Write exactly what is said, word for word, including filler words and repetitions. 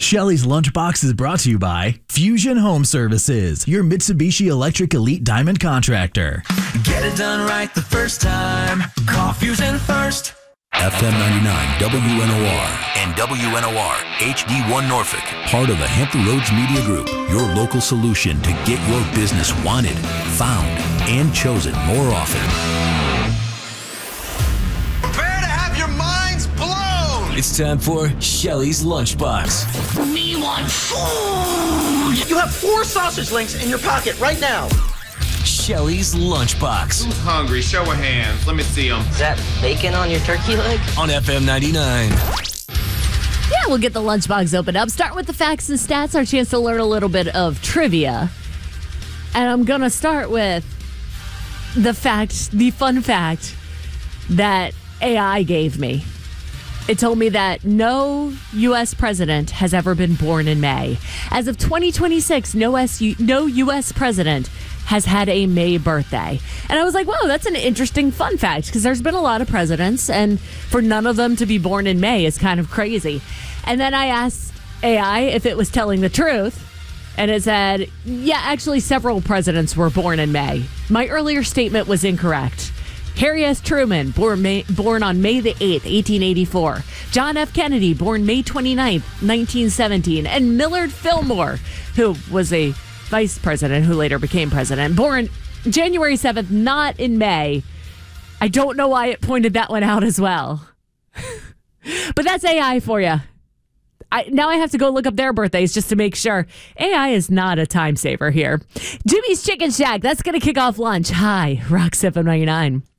Shelly's Lunchbox is brought to you by Fusion Home Services, your Mitsubishi Electric Elite Diamond contractor. Get it done right the first time. Call Fusion first. F M ninety-nine W N O R and W N O R H D one Norfolk, part of the Hampton Roads Media Group, your local solution to get your business wanted, found, and chosen more often. Prepare to have your minds blown! It's time for Shelly's Lunchbox. Me want food! You have four sausage links in your pocket right now. Shelly's Lunchbox. Who's hungry? Show of hands. Let me see them. Is that bacon on your turkey leg? On F M ninety-nine. Yeah, we'll get the lunchbox opened up. Start with the facts and stats, our chance to learn a little bit of trivia. And I'm going to start with the fact, the fun fact that A I gave me. It told me that no U S president has ever been born in May. As of twenty twenty-six, no, S U, no U S president has had a May birthday. And I was like, whoa, that's an interesting fun fact, because there's been a lot of presidents, and for none of them to be born in May is kind of crazy. And then I asked A I if it was telling the truth, and it said, yeah, actually several presidents were born in May. My earlier statement was incorrect. Harry S. Truman, born, May, born on May the eighth, eighteen eighty-four. John F. Kennedy, born May twenty-ninth, nineteen seventeen. And Millard Fillmore, who was a vice president who later became president, born January seventh, not in May. I don't know why it pointed that one out as well. But that's A I for you. I, now I have to go look up their birthdays just to make sure. A I is not a time saver here. Jimmy's Chicken Shack, that's going to kick off lunch. Hi, Rock seven ninety-nine.